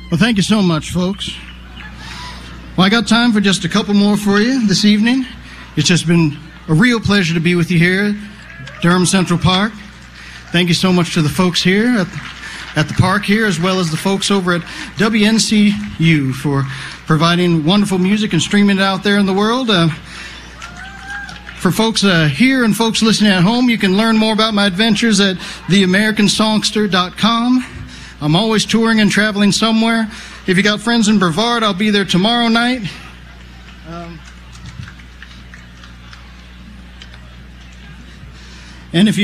Well, thank you so much, folks. Well, I got time for just a couple more for you this evening. It's just been a real pleasure to be with you here at Durham Central Park. Thank you so much to the folks here at the park here, as well as the folks over at WNCU for providing wonderful music and streaming it out there in the world. For folks here and folks listening at home, you can learn more about my adventures at theamericansongster.com. I'm always touring and traveling somewhere. If you got friends in Brevard, I'll be there tomorrow night. And if you